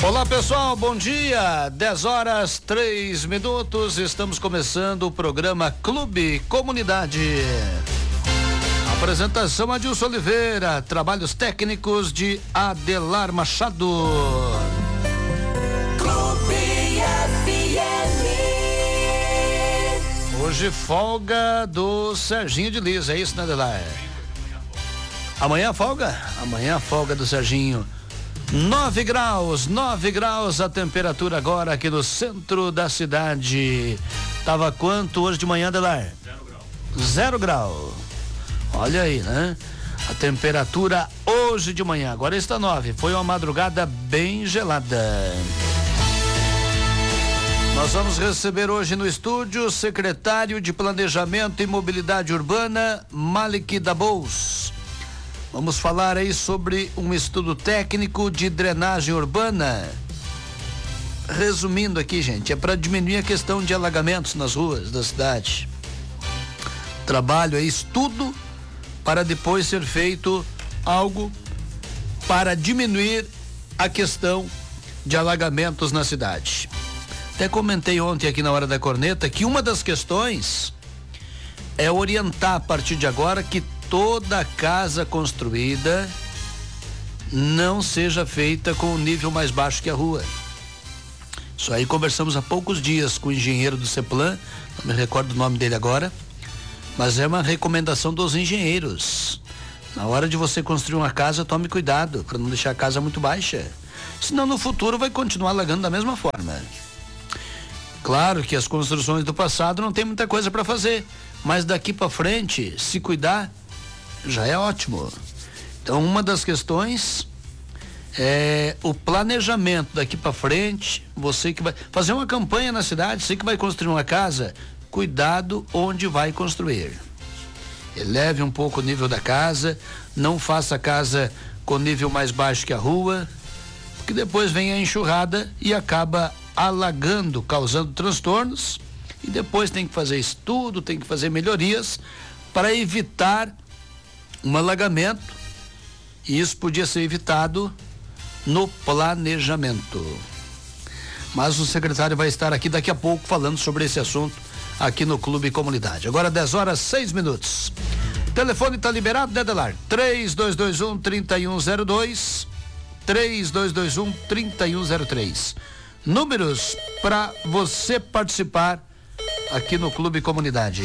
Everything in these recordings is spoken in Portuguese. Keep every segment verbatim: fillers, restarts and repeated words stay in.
Olá pessoal, bom dia, dez horas, três minutos, estamos começando o programa Clube Comunidade. Apresentação Adilson Oliveira, trabalhos técnicos de Adelar Machado. Clube F M. Hoje folga do Serginho de Liz, é isso, né, Adelar? Amanhã folga? Amanhã folga do Serginho. nove graus, nove graus a temperatura agora aqui no centro da cidade. Tava quanto hoje de manhã, Adelar? Zero grau. Zero grau. Olha aí, né? A temperatura hoje de manhã, agora está nove. Foi uma madrugada bem gelada. Nós vamos receber hoje no estúdio o secretário de Planejamento e Mobilidade Urbana, Malik Dabous. Vamos falar aí sobre um estudo técnico de drenagem urbana. Resumindo aqui, gente, é para diminuir a questão de alagamentos nas ruas da cidade. Trabalho é estudo para depois ser feito algo para diminuir a questão de alagamentos na cidade. Até comentei ontem aqui na Hora da Corneta que uma das questões é orientar a partir de agora que toda casa construída não seja feita com um nível mais baixo que a rua. Isso aí conversamos há poucos dias com o engenheiro do CEPLAN, não me recordo o nome dele agora, mas é uma recomendação dos engenheiros. Na hora de você construir uma casa, tome cuidado para não deixar a casa muito baixa, senão no futuro vai continuar alagando da mesma forma. Claro que as construções do passado não tem muita coisa para fazer, mas daqui para frente, se cuidar, já é ótimo. Então, uma das questões é o planejamento daqui para frente. Você que vai fazer uma campanha na cidade, você que vai construir uma casa, cuidado onde vai construir. Eleve um pouco o nível da casa, não faça a casa com nível mais baixo que a rua, porque depois vem a enxurrada e acaba alagando, causando transtornos, e depois tem que fazer estudo, tem que fazer melhorias para evitar um alagamento, e isso podia ser evitado no planejamento. Mas o secretário vai estar aqui daqui a pouco falando sobre esse assunto aqui no Clube Comunidade. Agora dez horas, seis minutos. O telefone está liberado, né, Adelar? três dois dois um, três um zero dois, três dois dois um, três um zero três. Números para você participar aqui no Clube Comunidade.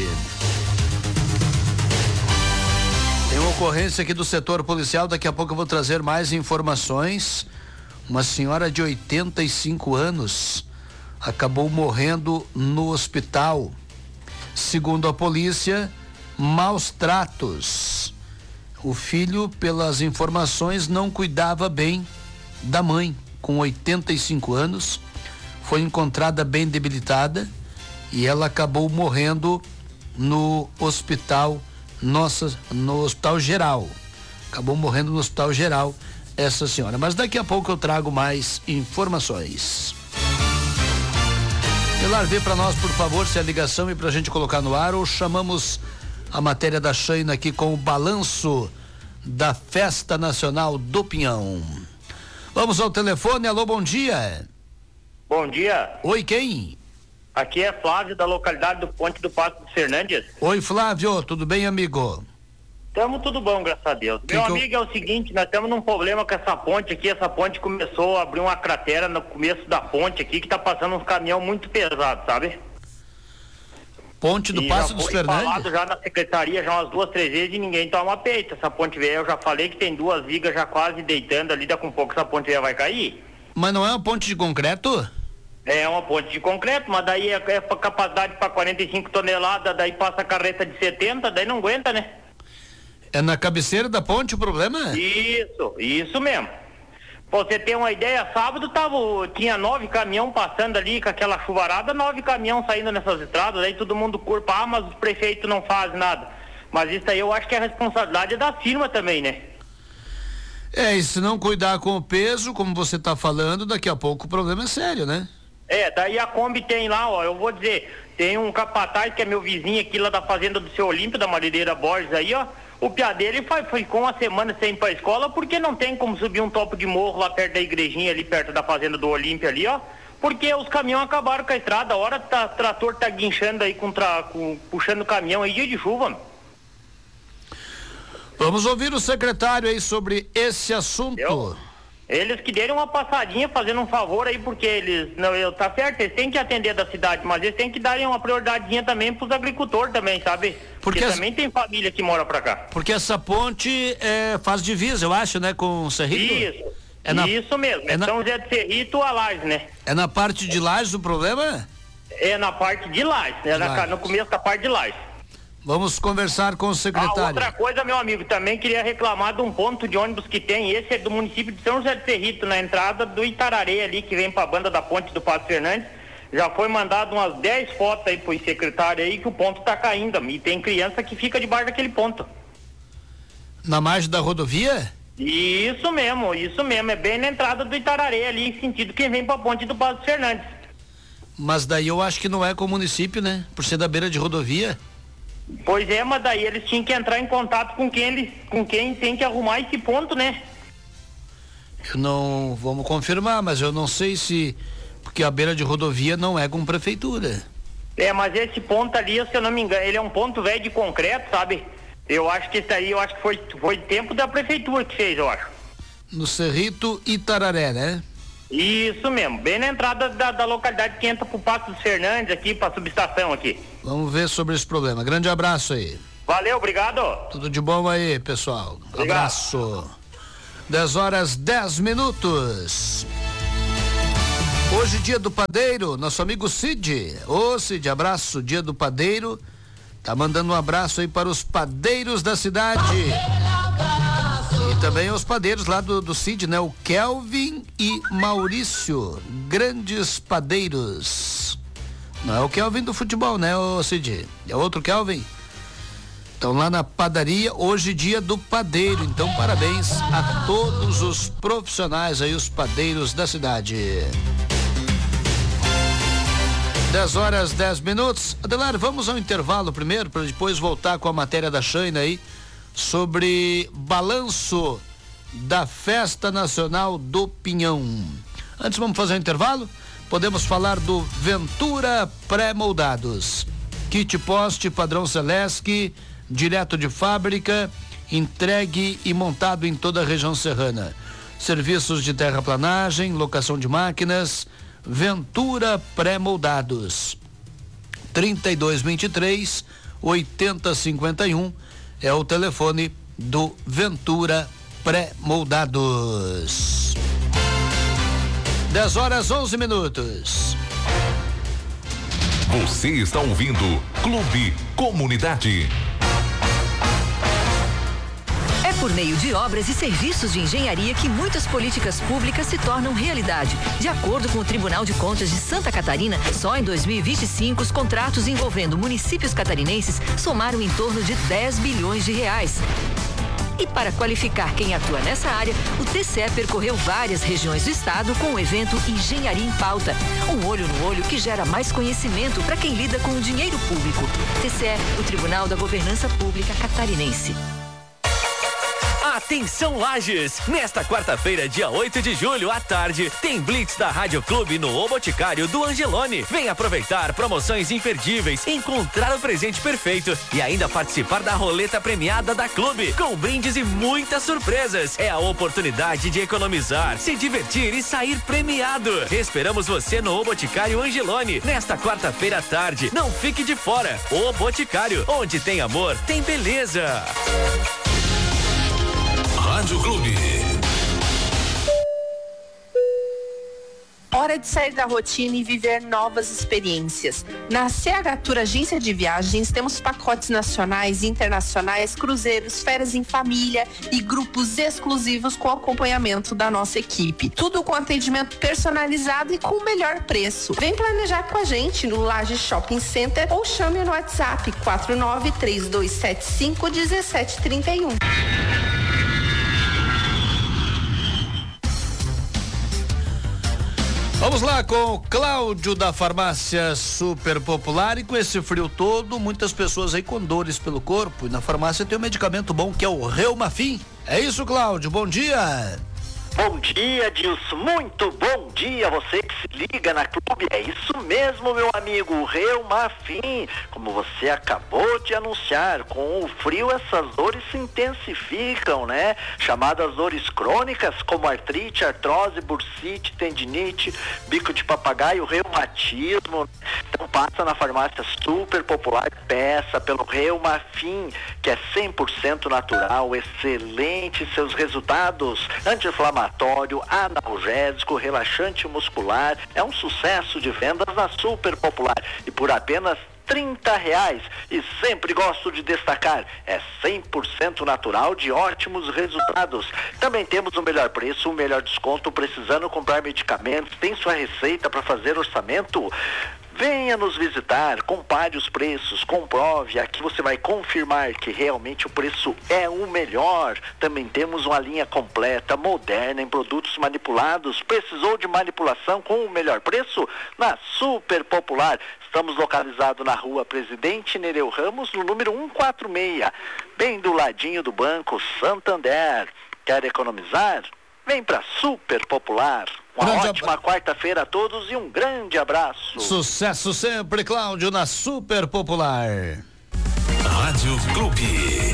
Tem uma ocorrência aqui do setor policial, daqui a pouco eu vou trazer mais informações. Uma senhora de oitenta e cinco anos acabou morrendo no hospital. Segundo a polícia, maus tratos. O filho, pelas informações, não cuidava bem da mãe, com oitenta e cinco anos, foi encontrada bem debilitada e ela acabou morrendo no hospital Nossa, no hospital geral. Acabou morrendo no hospital geral essa senhora. Mas daqui a pouco eu trago mais informações. Elar, vê para nós, por favor, se a ligação é pra gente colocar no ar ou chamamos a matéria da Shaina aqui com o balanço da Festa Nacional do Pinhão. Vamos ao telefone. Alô, bom dia. Bom dia. Oi, quem? Aqui é Flávio, da localidade do Ponte do Pato dos Fernandes. Oi, Flávio, tudo bem, amigo? Tamo tudo bom, graças a Deus. Que Meu que amigo, eu... é o seguinte, nós estamos num problema com essa ponte aqui. Essa ponte começou a abrir uma cratera no começo da ponte aqui, que tá passando uns caminhão muito pesados, sabe? Ponte do E Passo já dos foi Fernandes? falado já na secretaria já umas duas, três vezes e ninguém toma peito. Essa ponte velha, eu já falei que tem duas vigas já quase deitando ali, daqui a um pouco essa ponte velha vai cair. Mas não é uma ponte de concreto? É uma ponte de concreto, mas daí é, é capacidade para quarenta e cinco toneladas, daí passa a carreta de setenta, daí não aguenta, né? É na cabeceira da ponte o problema? Isso, isso mesmo. Pra você ter uma ideia, sábado tava, tinha nove caminhão passando ali com aquela chuvarada, nove caminhão saindo nessas estradas, aí todo mundo culpa, ah, mas o prefeito não faz nada. Mas isso aí eu acho que é a responsabilidade da firma também, né? É, e se não cuidar com o peso, como você tá falando, daqui a pouco o problema é sério, né? É, daí a Kombi tem lá, ó, eu vou dizer, tem um capataz que é meu vizinho aqui lá da fazenda do seu Olímpio, da Madeireira Borges aí, ó, O piá dele foi, ficou uma semana sem ir pra escola porque não tem como subir um topo de morro lá perto da igrejinha, ali perto da fazenda do Olímpia ali, ó. Porque os caminhões acabaram com a estrada, a hora tá, trator tá guinchando aí, com tra, com, puxando o caminhão aí, dia de chuva. Vamos ouvir o secretário aí sobre esse assunto. Eu, eles que deram uma passadinha, fazendo um favor aí, porque eles, não, eu, tá certo, eles têm que atender da cidade, mas eles têm que darem uma prioridadinha também pros agricultores também, sabe? Porque, porque as... também tem família que mora pra cá. Porque essa ponte é, faz divisa, eu acho, né, com o Cerrito? Isso, é na... isso mesmo, é, é na... São José de Cerrito a Lages, né? É na parte de Lages o problema? É na parte de Lages, é na, no começo da parte de Lages. Vamos conversar com o secretário. Ah, outra coisa, meu amigo, também queria reclamar de um ponto de ônibus que tem, esse é do município de São José de Cerrito, na entrada do Itararé ali, que vem pra banda da ponte do Padre Fernandes. Já foi mandado umas dez fotos aí pro secretário aí que o ponto tá caindo, e tem criança que fica debaixo daquele ponto. Na margem da rodovia? Isso mesmo, isso mesmo, é bem na entrada do Itararé ali, em sentido quem vem pra ponte do Padre Fernandes. Mas daí eu acho que não é com o município, né? Por ser da beira de rodovia. Pois é, mas daí eles tinham que entrar em contato com quem eles, com quem tem que arrumar esse ponto, né? Eu não, vamos confirmar, mas eu não sei se, porque a beira de rodovia não é com prefeitura. É, mas esse ponto ali, se eu não me engano, ele é um ponto velho de concreto, sabe? Eu acho que esse aí, eu acho que foi, foi tempo da prefeitura que fez, eu acho. No Cerrito Itararé, né? Isso mesmo, bem na entrada da, da localidade que entra pro Passo dos Fernandes aqui, pra subestação aqui. Vamos ver sobre esse problema. Grande abraço aí. Valeu, obrigado. Tudo de bom aí, pessoal. Obrigado. Abraço. dez horas, dez minutos. Hoje, dia do padeiro, nosso amigo Cid. Ô Cid, abraço, dia do padeiro. Tá mandando um abraço aí para os padeiros da cidade. E também os padeiros lá do, do Cid, né? O Kelvin e Maurício, grandes padeiros. Não é o Kelvin do futebol, né, ô Cid? É outro Kelvin? Estão lá na padaria, hoje dia do padeiro. Então, parabéns a todos os profissionais aí, os padeiros da cidade. dez horas, dez minutos. Adelar, vamos ao intervalo primeiro, para depois voltar com a matéria da Shaina aí, sobre balanço da Festa Nacional do Pinhão. Antes vamos fazer um intervalo? Podemos falar do Ventura Pré-Moldados. Kit poste padrão Celesc, direto de fábrica, entregue e montado em toda a região serrana. Serviços de terraplanagem, locação de máquinas. Ventura Pré-Moldados. trinta e dois vinte e três, oitenta cinquenta e um é o telefone do Ventura Pré-Moldados. dez horas, onze minutos. Você está ouvindo Clube Comunidade. É por meio de obras e serviços de engenharia que muitas políticas públicas se tornam realidade. De acordo com o Tribunal de Contas de Santa Catarina, só em dois mil e vinte e cinco os contratos envolvendo municípios catarinenses somaram em torno de dez bilhões de reais. E para qualificar quem atua nessa área, o T C E percorreu várias regiões do estado com o evento Engenharia em Pauta. Um olho no olho que gera mais conhecimento para quem lida com o dinheiro público. T C E, o Tribunal da Governança Pública Catarinense. Atenção Lages! Nesta quarta-feira, dia oito de julho, à tarde, tem Blitz da Rádio Clube no O Boticário do Angelone. Vem aproveitar promoções imperdíveis, encontrar o presente perfeito e ainda participar da roleta premiada da Clube, com brindes e muitas surpresas. É a oportunidade de economizar, se divertir e sair premiado. Esperamos você no O Boticário Angelone, nesta quarta-feira à tarde. Não fique de fora. O Boticário, onde tem amor, tem beleza. Rádio Clube. Hora de sair da rotina e viver novas experiências. Na C H Tour Agência de Viagens temos pacotes nacionais e internacionais, cruzeiros, férias em família e grupos exclusivos com acompanhamento da nossa equipe. Tudo com atendimento personalizado e com o melhor preço. Vem planejar com a gente no Lages Shopping Center ou chame no WhatsApp quatro nove três dois sete cinco um sete três um. Vamos lá com o Cláudio da farmácia Super Popular. E com esse frio todo, muitas pessoas aí com dores pelo corpo, e na farmácia tem um medicamento bom que é o Reumafim. É isso, Cláudio, bom dia. Bom dia, Dilson, muito bom dia, você que se liga na Clube, é isso mesmo, meu amigo, o Reumafim, como você acabou de anunciar, com o frio essas dores se intensificam, né, chamadas dores crônicas, como artrite, artrose, bursite, tendinite, bico de papagaio, reumatismo. Então passa na farmácia Super Popular, peça pelo Reumafim, que é cem por cento natural, excelente seus resultados, anti-inflamatório, analgésico, relaxante muscular, é um sucesso de vendas na Super Popular e por apenas trinta reais. E sempre gosto de destacar, é cem por cento natural, de ótimos resultados. Também temos o melhor preço, o melhor desconto, precisando comprar medicamentos, tem sua receita para fazer orçamento? Venha nos visitar, compare os preços, comprove, aqui você vai confirmar que realmente o preço é o melhor. Também temos uma linha completa, moderna, em produtos manipulados. Precisou de manipulação com o melhor preço? Na Super Popular. Estamos localizados na rua Presidente Nereu Ramos, no número cento e quarenta e seis, bem do ladinho do Banco Santander. Quer economizar? Vem pra Super Popular. Uma grande ótima ab... quarta-feira a todos e um grande abraço. Sucesso sempre, Cláudio, na Super Popular. Rádio Clube.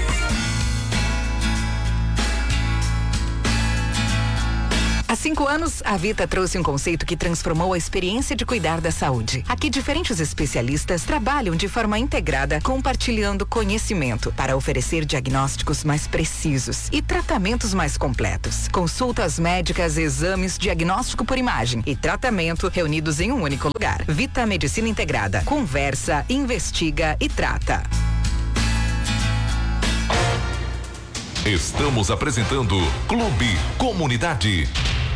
Há cinco anos, a Vita trouxe um conceito que transformou a experiência de cuidar da saúde. Aqui, diferentes especialistas trabalham de forma integrada, compartilhando conhecimento para oferecer diagnósticos mais precisos e tratamentos mais completos. Consultas médicas, exames, diagnóstico por imagem e tratamento reunidos em um único lugar. Vita Medicina Integrada. Conversa, investiga e trata. Estamos apresentando Clube Comunidade.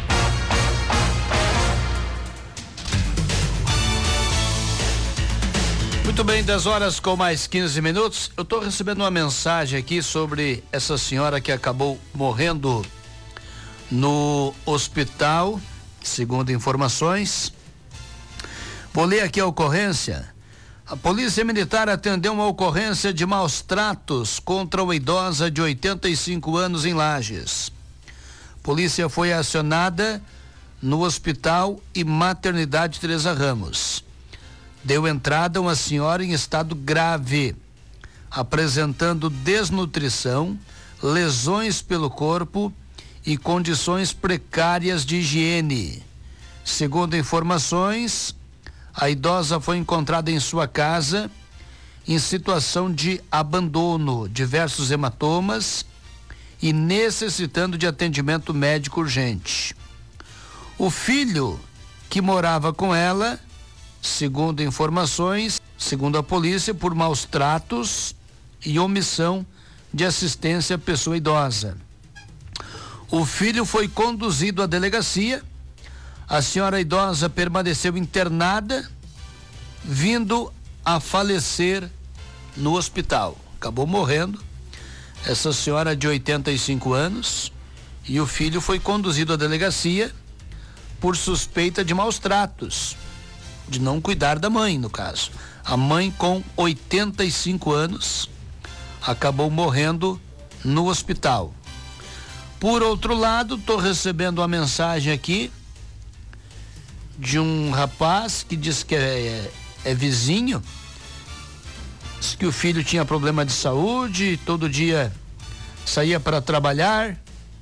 Muito bem, dez horas com mais quinze minutos. Eu estou recebendo uma mensagem aqui sobre essa senhora que acabou morrendo no hospital, segundo informações. Vou ler aqui a ocorrência. A Polícia Militar atendeu uma ocorrência de maus tratos contra uma idosa de oitenta e cinco anos em Lages. A polícia foi acionada no Hospital e Maternidade Teresa Ramos. Deu entrada uma senhora em estado grave, apresentando desnutrição, lesões pelo corpo e condições precárias de higiene. Segundo informações, a idosa foi encontrada em sua casa em situação de abandono, diversos hematomas e necessitando de atendimento médico urgente. O filho que morava com ela, segundo informações, segundo a polícia, por maus tratos e omissão de assistência à pessoa idosa. O filho foi conduzido à delegacia. A senhora idosa permaneceu internada, vindo a falecer no hospital. Acabou morrendo essa senhora de oitenta e cinco anos, e o filho foi conduzido à delegacia por suspeita de maus tratos, de não cuidar da mãe, no caso. A mãe, com oitenta e cinco anos, acabou morrendo no hospital. Por outro lado, estou recebendo uma mensagem aqui de um rapaz que diz que é, é vizinho, diz que o filho tinha problema de saúde, todo dia saía para trabalhar,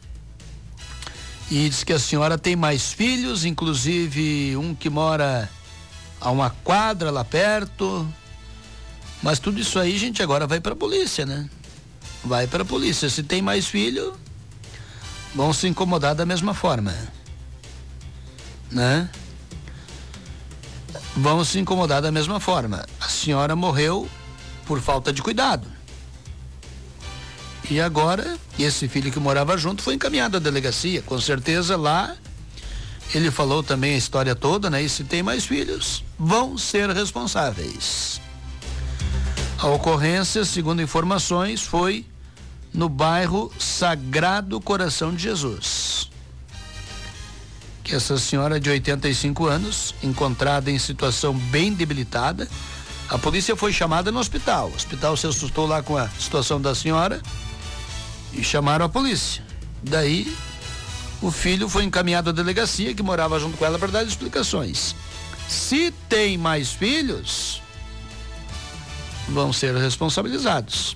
e diz que a senhora tem mais filhos, inclusive um que mora a uma quadra lá perto. Mas tudo isso aí, gente, agora vai para a polícia, né? Vai para a polícia. Se tem mais filho, vão se incomodar da mesma forma, né? Vão se incomodar da mesma forma. A senhora morreu por falta de cuidado. E agora, esse filho que morava junto foi encaminhado à delegacia. Com certeza lá, ele falou também a história toda, né? E se tem mais filhos, vão ser responsáveis. A ocorrência, segundo informações, foi no bairro Sagrado Coração de Jesus. que essa senhora de oitenta e cinco anos, encontrada em situação bem debilitada, a polícia foi chamada no hospital. O hospital se assustou lá com a situação da senhora e chamaram a polícia. Daí, o filho foi encaminhado à delegacia, que morava junto com ela, para dar explicações. Se tem mais filhos, vão ser responsabilizados.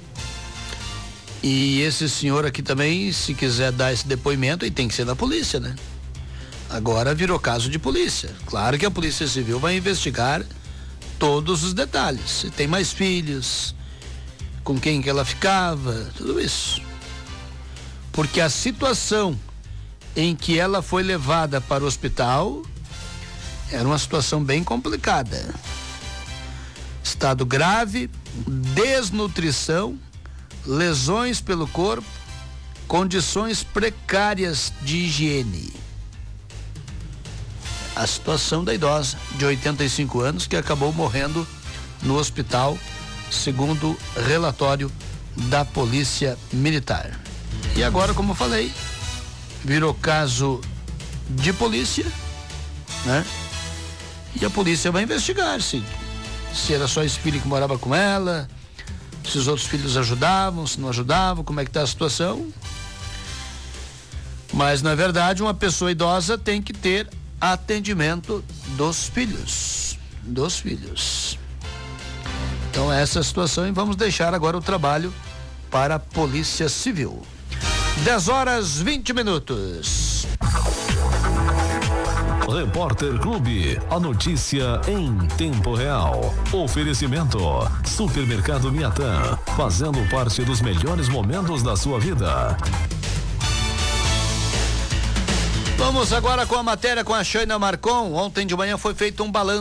E esse senhor aqui também, se quiser dar esse depoimento, aí tem que ser na polícia, né? Agora virou caso de polícia. Claro que a Polícia Civil vai investigar todos os detalhes. Se tem mais filhos, com quem que ela ficava, tudo isso. Porque a situação em que ela foi levada para o hospital era uma situação bem complicada. Estado grave, desnutrição, lesões pelo corpo, condições precárias de higiene. A situação da idosa de oitenta e cinco anos que acabou morrendo no hospital, segundo relatório da Polícia Militar. E agora, como eu falei, virou caso de polícia, né? E a polícia vai investigar se, se era só esse filho que morava com ela, se os outros filhos ajudavam, se não ajudavam, como é que tá a situação. Mas, na verdade, uma pessoa idosa tem que ter atendimento dos filhos, dos filhos. Então, essa é a situação, e vamos deixar agora o trabalho para a Polícia Civil. dez horas vinte minutos. Repórter Clube, a notícia em tempo real. Oferecimento: Supermercado Miatã, fazendo parte dos melhores momentos da sua vida. Vamos agora com a matéria com a Shaina Marcon. Ontem de manhã foi feito um balanço